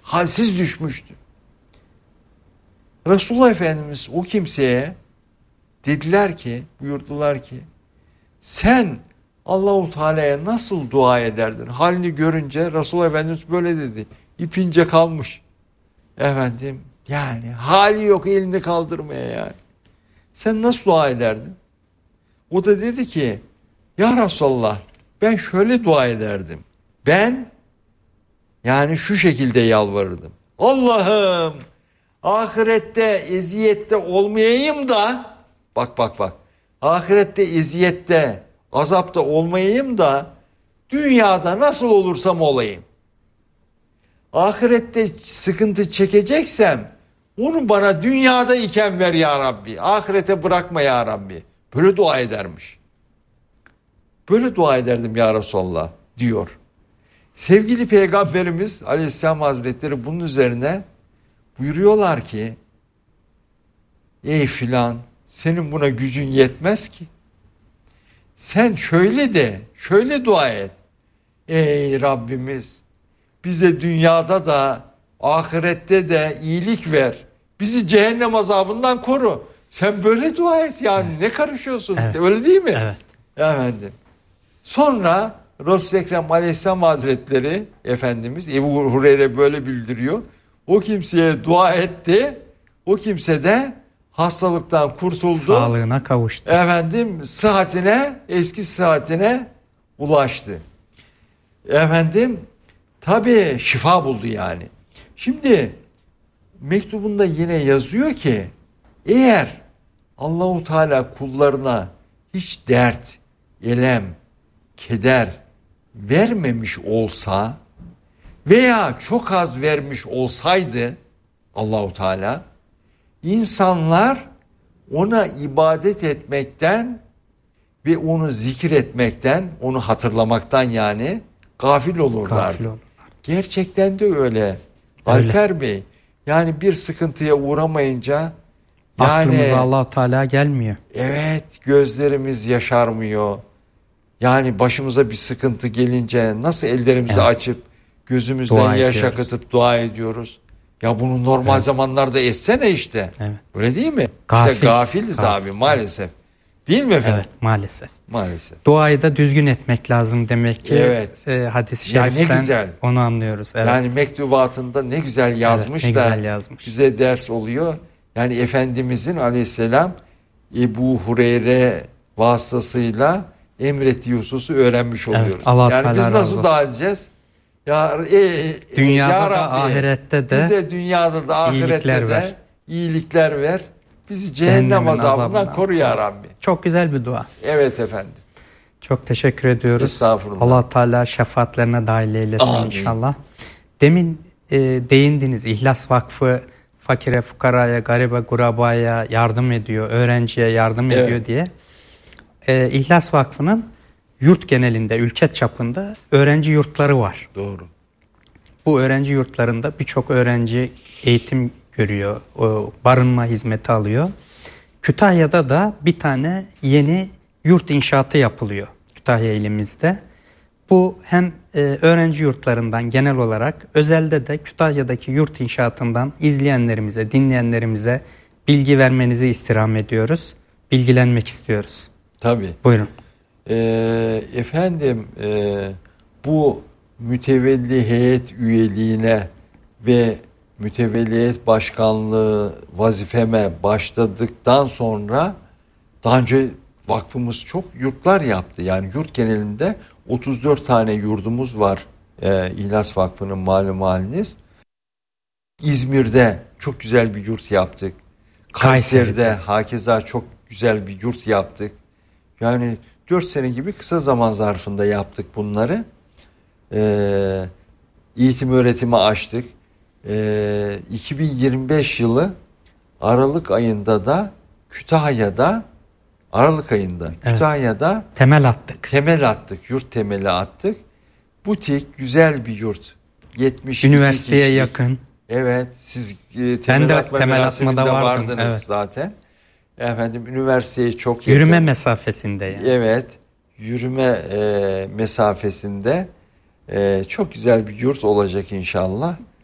halsiz düşmüştü. Resulullah Efendimiz o kimseye buyurdular ki sen Allahu Teala'ya nasıl dua ederdin? Halini görünce Resulullah Efendimiz böyle dedi. İpince kalmış. Efendim yani hali yok, elini kaldırmaya yani. Sen nasıl dua ederdin? O da dedi ki ya Resulallah ben şöyle dua ederdim. Ben yani şu şekilde yalvarırdım. Allah'ım ahirette eziyette olmayayım da bak. Ahirette eziyette, azapta olmayayım da dünyada nasıl olursam olayım. Ahirette sıkıntı çekeceksem onu bana dünyada iken ver ya Rabbi. Ahirete bırakma ya Rabbi. Böyle dua edermiş. Böyle dua ederdim ya Resulallah diyor. Sevgili Peygamberimiz Aleyhisselam Hazretleri bunun üzerine buyuruyorlar ki ey filan senin buna gücün yetmez ki. Sen şöyle dua et. Ey Rabbimiz bize dünyada da ahirette de iyilik ver. Bizi cehennem azabından koru. Sen böyle dua et yani ne karışıyorsun? Evet. Öyle değil mi? Evet. Efendim. Sonra Resul-i Ekrem Aleyhisselam Hazretleri Efendimiz Ebu Hureyre böyle bildiriyor. O kimseye dua etti. O kimse de hastalıktan kurtuldu. Sağlığına kavuştu. Efendim eski sıhhatine ulaştı. Efendim tabii şifa buldu yani. Şimdi mektubunda yine yazıyor ki eğer Allahu Teala kullarına hiç dert, elem, keder vermemiş olsa veya çok az vermiş olsaydı Allahu Teala insanlar ona ibadet etmekten ve onu zikretmekten, onu hatırlamaktan yani gafil olurlardı. Gerçekten de öyle. Alper Bey yani bir sıkıntıya uğramayınca aklımıza Allah Teala gelmiyor. Evet, gözlerimiz yaşarmıyor. Yani başımıza bir sıkıntı gelince nasıl ellerimizi açıp gözümüzden yaş akıtıp dua ediyoruz. Ya bunu normal zamanlarda etsene işte. Evet. Öyle değil mi? İşte gafiliz abi maalesef. Değil mi efendim? Evet maalesef. Maalesef. Duayı da düzgün etmek lazım demek ki. Evet. Hadis-i şeriften yani ne güzel. Onu anlıyoruz. Evet. Yani mektubatında ne güzel yazmış ne da güzel yazmış. Bize ders oluyor. Yani Efendimizin aleyhisselam Ebu Hureyre vasıtasıyla emrettiği hususu öğrenmiş oluyoruz. Evet, Allah yani Teala biz nasıl dua edeceğiz? Dünyada ya Rabbi, da ahirette de bize dünyada da ahirette de iyilikler ver. Bizi cehennem azabından koru ya Rabbi. Çok güzel bir dua. Evet efendim. Çok teşekkür ediyoruz. Estağfurullah. Allah Teala şefaatlerine dahil eylesin inşallah. Demin değindiniz İhlas Vakfı fakire, fukaraya, garibe, gurabaya yardım ediyor, öğrenciye yardım ediyor diye. İhlas Vakfı'nın yurt genelinde, ülke çapında öğrenci yurtları var. Doğru. Bu öğrenci yurtlarında birçok öğrenci eğitim görüyor, barınma hizmeti alıyor. Kütahya'da da bir tane yeni yurt inşaatı yapılıyor Kütahya ilimizde. Bu hem öğrenci yurtlarından genel olarak özelde de Kütahya'daki yurt inşaatından izleyenlerimize, dinleyenlerimize bilgi vermenizi istirham ediyoruz. Bilgilenmek istiyoruz. Tabii. Buyurun. Efendim bu mütevelli heyet üyeliğine ve mütevelli heyet başkanlığı vazifeme başladıktan sonra daha önce vakfımız çok yurtlar yaptı. Yani yurt genelinde 34 tane yurdumuz var. İhlas Vakfı'nın malum haliniz. İzmir'de çok güzel bir yurt yaptık. Kayseri'de hakeza çok güzel bir yurt yaptık. Yani 4 sene gibi kısa zaman zarfında yaptık bunları. Eğitim öğretimi açtık. 2025 yılı Aralık ayında da Kütahya'da Kütahya'da temel attık. Yurt temeli attık. Butik güzel bir yurt. 70 üniversiteye yakın. Evet, siz temel atmada vardınız evet. zaten. Efendim üniversiteye çok yakın. Yürüme mesafesinde yani. Evet, yürüme mesafesinde çok güzel bir yurt olacak inşallah.